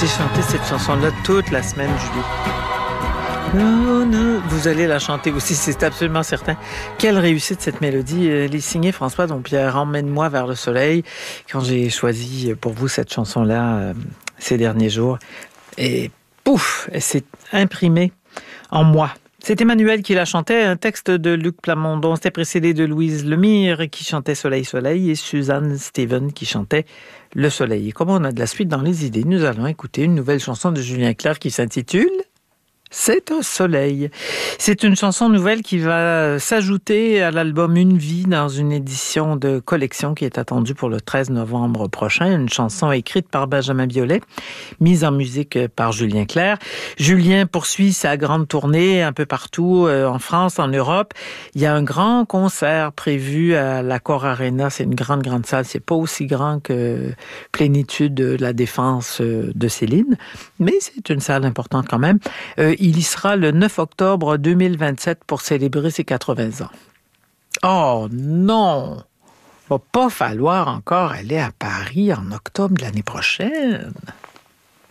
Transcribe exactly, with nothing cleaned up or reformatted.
J'ai chanté cette chanson-là toute la semaine, Julie. Non, non. Vous allez la chanter aussi, c'est absolument certain. Quelle réussite cette mélodie. Elle est signée François Dompierre, Emmène-moi vers le soleil. Quand j'ai choisi pour vous cette chanson-là euh, ces derniers jours, et pouf, elle s'est imprimée en moi. C'est Emmanuel qui la chantait, un texte de Luc Plamondon. C'était précédé de Louise Lemire qui chantait Soleil, Soleil et Suzanne Steven qui chantait Le Soleil. Et comme on a de la suite dans les idées, nous allons écouter une nouvelle chanson de Julien Clerc qui s'intitule C'est un soleil. C'est une chanson nouvelle qui va s'ajouter à l'album Une vie dans une édition de collection qui est attendue pour le treize novembre prochain. Une chanson écrite par Benjamin Biolay, mise en musique par Julien Clerc. Julien poursuit sa grande tournée un peu partout euh, en France, en Europe. Il y a un grand concert prévu à l'Accor Arena. C'est une grande, grande salle. C'est pas aussi grand que Plénitude de la Défense de Céline, mais c'est une salle importante quand même. Euh, Il y sera le neuf octobre deux mille vingt-sept pour célébrer ses quatre-vingts ans. Oh non! Va pas falloir encore aller à Paris en octobre de l'année prochaine.